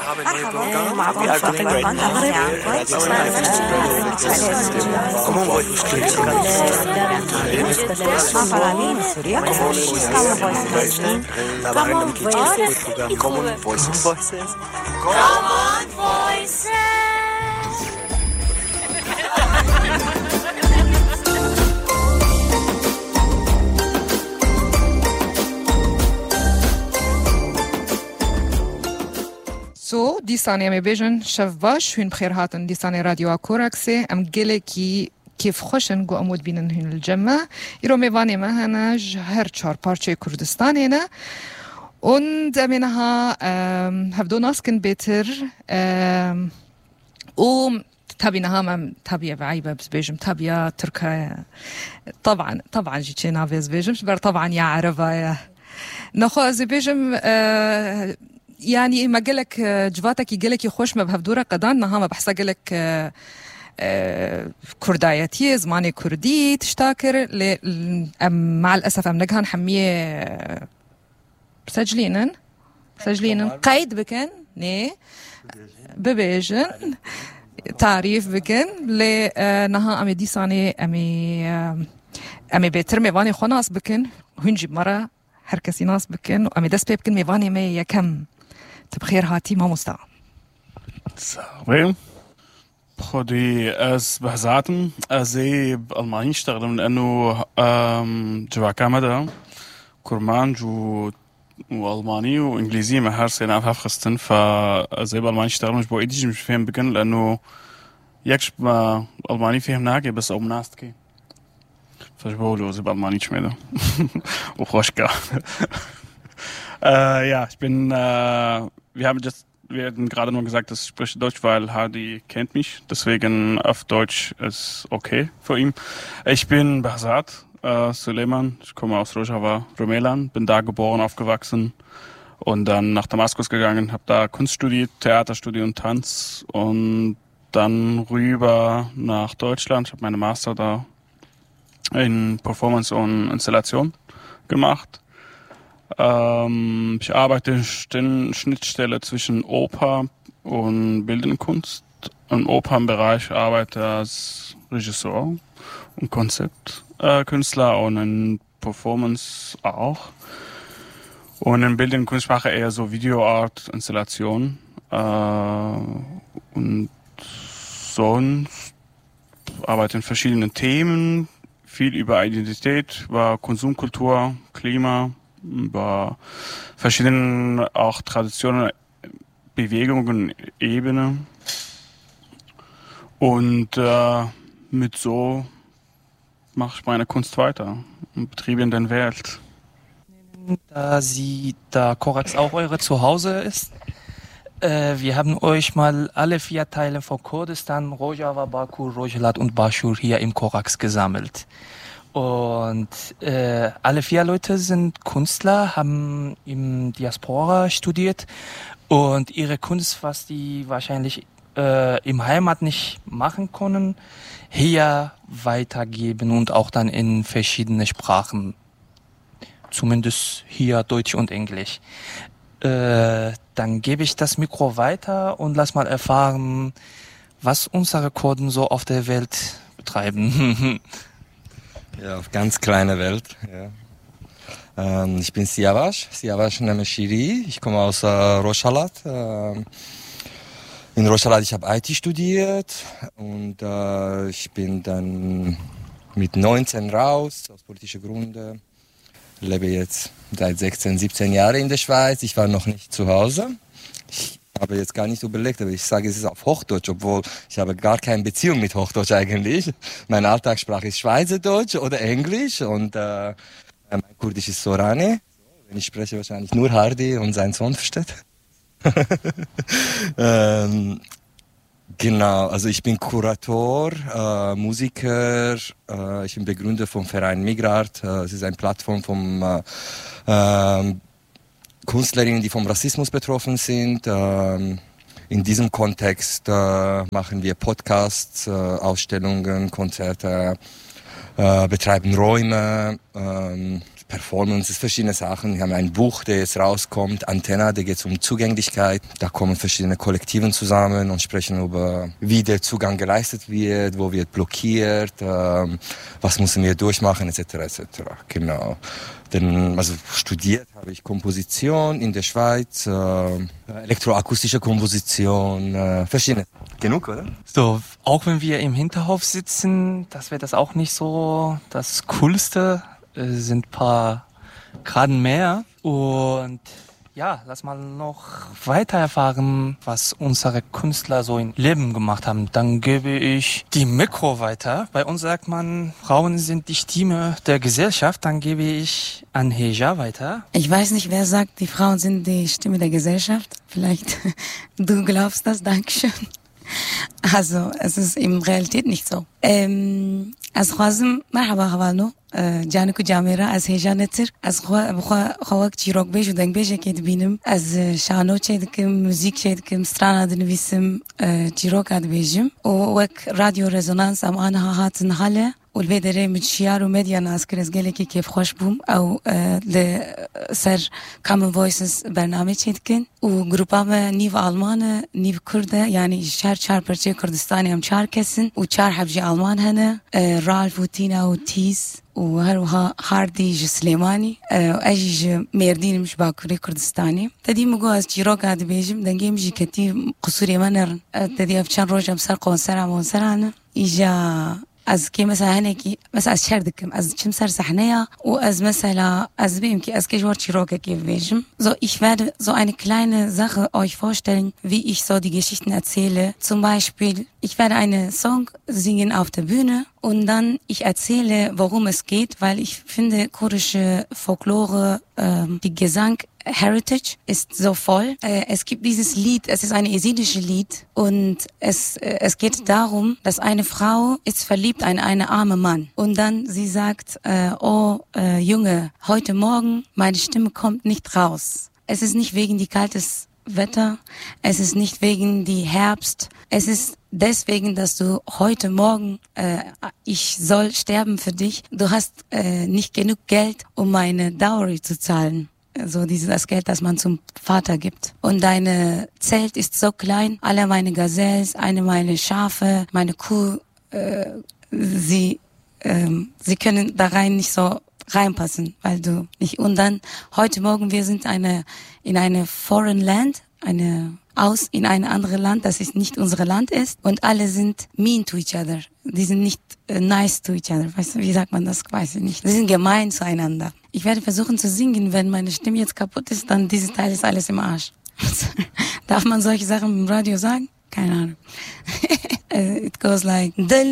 Common Voices. So, دیسانی می بیشن شب باش هن بخیر هاتن دیسانی رادیو کوراکسه ام گله کی کیف خوشن گو امود بینن هن الجمع ایرو میوانی مهنا هر چهار پارچه کردستانی نه und منها هفدو ناسكن بيتر تابينها مم تابية بعيبة بزبيجم تابية تركيا طبعا جيتشي نافيز بيجم بر طبعا يا عربة نخو زبيجم يعني ما قالك جواتك يقالك يخوش ما بهفدورة قدان نها ما بحسا قالك كردايتي زماني كردي تشتاكر مع الأسف أم نجهن حمية سجلينن قيد بكن ني ببيجن تعريف بكن لنها أمي ديساني أمي بيتر ميواني خناس بكن هنجي مرة هركسي ناس بكن وأمي دس بيبكن ميواني مي يكم تبخير هاتي ما مستوى صحيح خدي از بهزاتم ازي بالماني اشتغل لانه جوا كامدا كرمان جو والماني وانجليزي ما هر سنه افهم خستن فزي بالماني اشتغل مش بويدي مش فاهم بكن لانه يكش ما الماني فهم ناقي بس او مناستكي فجبولو زي بالماني شميده وخوشكا ja, wir haben gerade nur gesagt, dass ich spreche Deutsch, weil Hardy kennt mich. Deswegen auf Deutsch ist okay für ihn. Ich bin Behzat Suleiman. Ich komme aus Rojava, Rumelan. Bin da geboren, aufgewachsen und dann nach Damaskus gegangen. Habe da Kunst studiert, Theaterstudium und Tanz und dann rüber nach Deutschland. Ich habe meine Master da in Performance und Installation gemacht. Ich arbeite in Schnittstelle zwischen Oper und Bildende Kunst. Im Opernbereich arbeite ich als Regisseur und Konzeptkünstler und in Performance auch. Und in Bildende Kunst mache ich eher so Videoart, Installation. Und sonst arbeite in verschiedenen Themen, viel über Identität, über Konsumkultur, Klima, über verschiedene auch Traditionen, Bewegungen, Ebenen und mit so mache ich meine Kunst weiter und betriebe in der Welt. Da Korax auch eure Zuhause ist, wir haben euch mal alle 4 Teile von Kurdistan, Rojava, Baku, Rojhelat und Bashur hier im Korax gesammelt. Und alle 4 Leute sind Künstler, haben im Diaspora studiert und ihre Kunst, was die wahrscheinlich im Heimat nicht machen können, hier weitergeben und auch dann in verschiedene Sprachen, zumindest hier Deutsch und Englisch. Dann gebe ich das Mikro weiter und lass mal erfahren, was unsere Kurden so auf der Welt betreiben. Ja, auf ganz kleine Welt. Ja. Ich bin Siavash Nameshiri. Ich komme aus Rojhelat. In Rojhelat, ich habe IT studiert und ich bin dann mit 19 raus, aus politischen Gründen. Lebe jetzt seit 16, 17 Jahren in der Schweiz. Ich war noch nicht zu Hause. Ich habe jetzt gar nicht überlegt, aber ich sage, es ist auf Hochdeutsch, obwohl ich habe gar keine Beziehung mit Hochdeutsch eigentlich. Meine Alltagssprache ist Schweizerdeutsch oder Englisch und mein Kurdisch ist Sorani. Wenn ich spreche, wahrscheinlich nur Hardy und sein Sohn versteht. Genau, also ich bin Kurator, Musiker, ich bin Begründer vom Verein Migrart. Es ist eine Plattform von Künstlerinnen, die vom Rassismus betroffen sind. In diesem Kontext machen wir Podcasts, Ausstellungen, Konzerte, betreiben Räume, Performances, verschiedene Sachen. Wir haben ein Buch, das jetzt rauskommt, Antenna, da geht es um Zugänglichkeit. Da kommen verschiedene Kollektiven zusammen und sprechen über, wie der Zugang geleistet wird, wo wird blockiert, was müssen wir durchmachen, etc. etc. Genau. Denn, also studiert habe ich Komposition in der Schweiz, elektroakustische Komposition, verschiedene. Genug, oder? So, auch wenn wir im Hinterhof sitzen, das wäre das auch nicht so das Coolste. Sind ein paar Graden mehr. Und ja, lass mal noch weiter erfahren, was unsere Künstler so im Leben gemacht haben. Dann gebe ich die Mikro weiter. Bei uns sagt man, Frauen sind die Stimme der Gesellschaft. Dann gebe ich an Heja weiter. Ich weiß nicht, wer sagt, die Frauen sind die Stimme der Gesellschaft. Vielleicht du glaubst das, Dankeschön. Also, es ist in Realität nicht so. از خوازم مرحبا خوانو جانکو جاميرا از هیجانتر از خواک چیروک بیش و دنگ بیش که دبینم از شانو چه دکم موزیک چه دکم سترانا دنویسم چیروک اد بیشم و وک رادیو رزونانس ام آنها هاتن حاله والبدري من شيار وميديا ناس كرزجلكي كيف خوش بوم او لسر كامن فويسز برنامج هيدكن وجروبا نيف ألمانة نيف كردة يعني شهر برشة كردستاني هم شهر كسن وشهر حبجي ألمان هنا رالف وتينا وتيس وهروها هاردي سليماني أجي ميردين مش باكوري كردستاني تدي مجوز جيروك هاد بيجم دنجي مجي كتير قصوري منر تدي أفشان روجا بسر قونسرة إجا از کی مثلا هنکی مثلا از شردکم از چم سر صحنه و از مثلا از بیم کی از کجور چیروکه کی ویجم so ich werde so eine kleine Sache euch vorstellen wie ich so die Geschichten erzähle zum Beispiel ich werde eine Song singen auf der Bühne und dann ich erzähle worum es geht weil ich finde kurdische Folklore die Gesang Heritage ist so voll. Es gibt dieses Lied, es ist ein jesidische Lied und es geht darum, dass eine Frau ist verliebt in einen armen Mann und dann sie sagt, Junge, heute Morgen meine Stimme kommt nicht raus. Es ist nicht wegen die kaltes Wetter, es ist nicht wegen die Herbst, es ist deswegen, dass du heute Morgen, ich soll sterben für dich, du hast nicht genug Geld, um meine Dowry zu zahlen. So das Geld, das man zum Vater gibt. Und deine Zelt ist so klein, alle meine Gazelles, meine Schafe, meine Kuh, sie können da rein nicht so reinpassen, weil du nicht. Und dann heute Morgen, wir sind in eine Foreign Land, in ein anderes Land, das ist nicht unser Land ist und alle sind mean to each other. Die sind nicht nice to each other. Weißt du, wie sagt man das? Weiß ich nicht. Die sind gemein zueinander. Ich werde versuchen zu singen, wenn meine Stimme jetzt kaputt ist, dann dieses Teil ist alles im Arsch. Darf man solche Sachen im Radio sagen? Keine Ahnung. It goes like